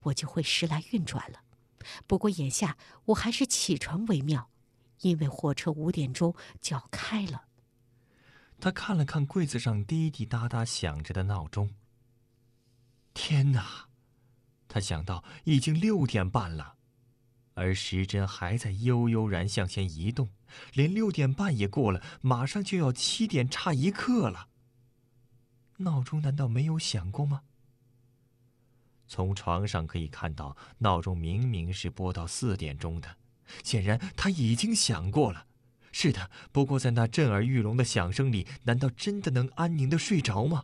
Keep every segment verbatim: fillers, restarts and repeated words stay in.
我就会时来运转了。不过眼下我还是起床为妙，因为火车五点钟就要开了。 他看了看柜子上滴滴答答响着的闹钟。天哪！他想到已经六点半了，而时针还在悠悠然向前移动，连六点半也过了，马上就要七点差一刻了。闹钟难道没有响过吗？从床上可以看到，闹钟明明是拨到四点钟的，显然它已经响过了。是的，不过在那震耳欲聋的响声里，难道真的能安宁的睡着吗？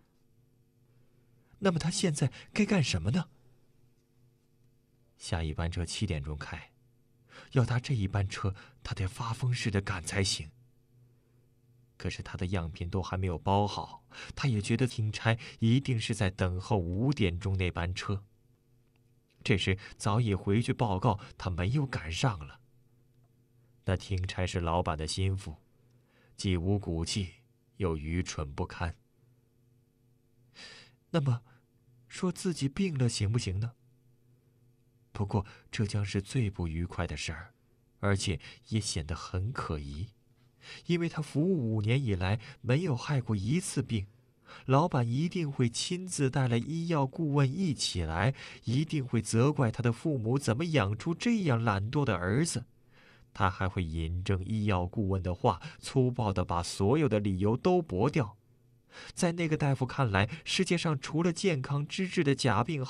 那么他现在该干什么呢？下一班车七点钟开，要搭这一班车，他得发疯似的赶才行。可是他的样品都还没有包好，他也觉得听差一定是在等候五点钟那班车。这时早已回去报告他没有赶上了。那听差是老板的心腹，既无骨气，又愚蠢不堪。那么，说自己病了行不行呢？不过这将是最不愉快的事儿，而且也显得很可疑，因为他服务五年以来没有害过一次病。老板一定会亲自带来医药顾问一起来，一定会责怪他的父母怎么养出这样懒惰的儿子。他还会引证医药顾问的话，粗暴地把所有的理由都驳掉。在那个大夫看来，世界上除了健康之治的假病